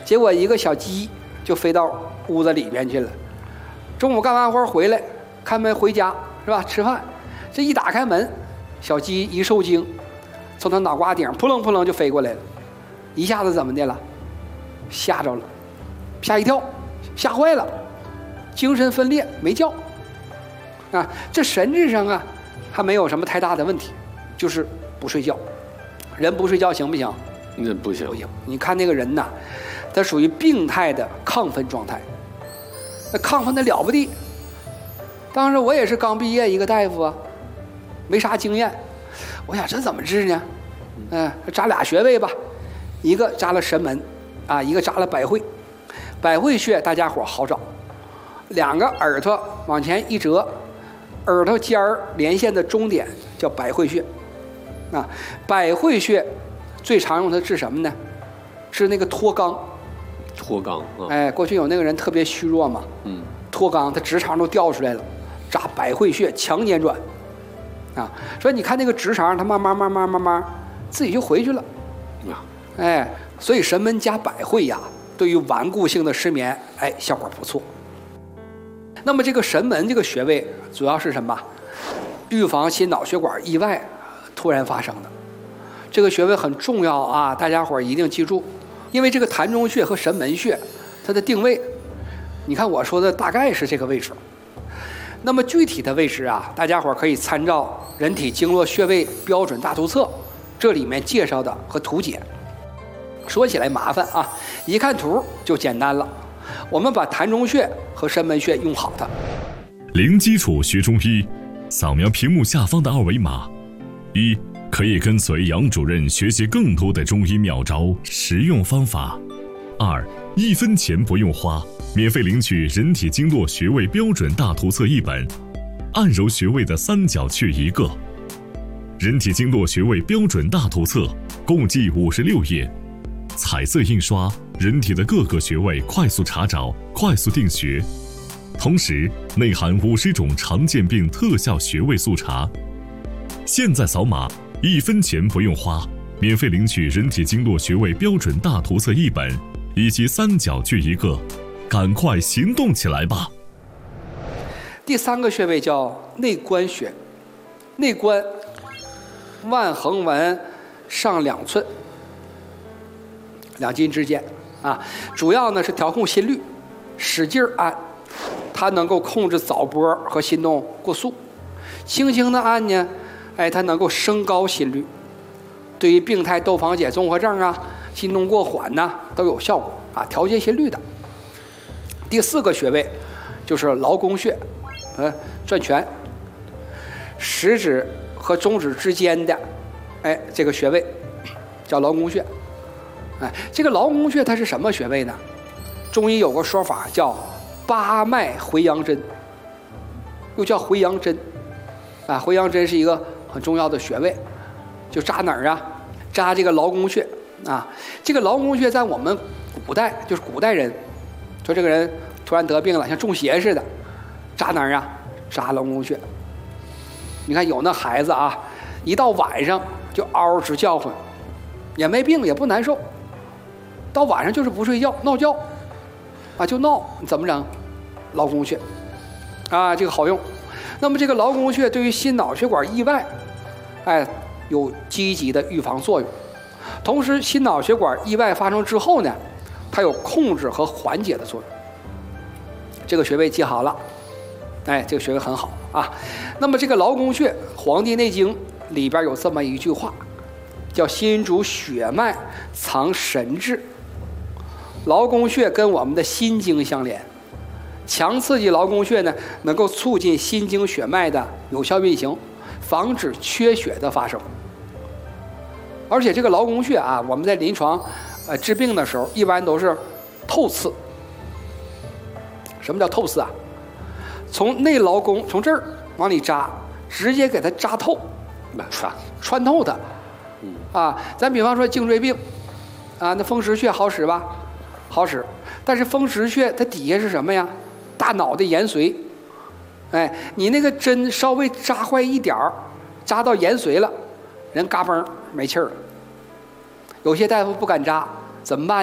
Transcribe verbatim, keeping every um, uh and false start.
结果一个小鸡就飞到屋子里边去了。中午干完活回来，开门回家是吧？吃饭，这一打开门，小鸡一受惊，从他脑瓜顶扑棱扑棱就飞过来了，一下子怎么的了？吓着了，吓一跳，吓坏了，精神分裂没觉。啊，这神智上啊还没有什么太大的问题，就是不睡觉。人不睡觉行不行？ 那不行。 不行。你看那个人呐，他属于病态的亢奋状态，那亢奋的了不得。当时我也是刚毕业一个大夫啊，没啥经验，我想这怎么治呢？嗯，扎俩穴位吧，一个扎了神门，啊，一个扎了百会。百会穴大家伙好找，两个耳朵往前一折，耳朵尖儿连线的中点叫百会穴。啊，百会穴最常用的治什么呢？治那个脱肛。 脱肛啊！ 哎，过去有那个人特别虚弱嘛，嗯，脱肛，他直肠都掉出来了，扎百会穴强捻转。啊，所以你看那个直肠，它慢慢慢慢慢慢自己就回去了。 啊， 哎，所以神门加百会呀，对于顽固性的失眠，哎，效果不错。那么这个神门这个穴位主要是什么？预防心脑血管意外突然发生的。这个穴位很重要啊，大家伙一定记住，因为这个膻中穴和神门穴，它的定位，你看我说的大概是这个位置。那么具体的位置啊，大家伙可以参照《人体经络穴位标准大图册》，这里面介绍的和图解。说起来麻烦啊，一看图就简单了。我们把膻中穴和神门穴用好它。 零基础学中医，扫描屏幕下方的二维码，一可以跟随杨主任学习更多的中医妙招、实用方法；二一分钱不用花，免费领取《人体经络穴位标准大图册》一本，按揉穴位的三角穴一个。《人体经络穴位标准大图册》共计五十六页，彩色印刷，人体的各个穴位快速查找、快速定穴，同时内含五十种常见病特效穴位速查。现在扫码，一分钱不用花，免费领取《人体经络穴位标准大图册》一本，以及三角穴一个，赶快行动起来吧！ 第三个穴位叫内关穴，内关腕横纹上两寸，两筋之间啊，主要呢是调控心率，使劲按，它能够控制早搏和心动过速。轻轻的按呢，哎，它能够升高心率，对于病态窦房结综合症啊、心动过缓呐、啊、都有效果啊，调节心率的。第四个穴位就是劳宫穴，嗯，转拳，食指和中指之间的，哎，这个穴位叫劳宫穴。哎，这个劳宫穴它是什么穴位呢？中医有个说法叫八脉回阳针，又叫回阳针。啊，回阳针是一个很重要的穴位，就扎哪儿啊？扎这个劳宫穴啊。这个劳宫穴在我们古代，就是古代人，说这个人突然得病了，像中邪似的，扎哪儿啊？扎劳宫穴。你看有那孩子啊，一到晚上就嗷嗷直叫唤，也没病也不难受，到晚上就是不睡觉闹觉，啊就闹，你怎么整？劳宫穴，啊这个好用。那么这个劳宫穴对于心脑血管意外，哎，有积极的预防作用。同时，心脑血管意外发生之后呢，它有控制和缓解的作用。这个穴位记好了，哎，这个穴位很好啊。那么这个劳宫穴，《黄帝内经》里边有这么一句话，叫“心主血脉，藏神志”。劳宫穴跟我们的心经相连。强刺激劳宫穴呢，能够促进心经血脉的有效运行，防止缺血的发生。而且这个劳宫穴啊，我们在临床呃治病的时候，一般都是透刺。什么叫透刺啊？从内劳宫从这儿往里扎，直接给它扎透，穿穿透它。啊，咱比方说颈椎病，啊，那风池穴好使吧？好使，但是风池穴它底下是什么呀？大脑的延髓，哎，你那个针稍微扎坏一点儿，扎到延髓了，人嘎嘣没气儿了。有些大夫不敢扎，怎么办？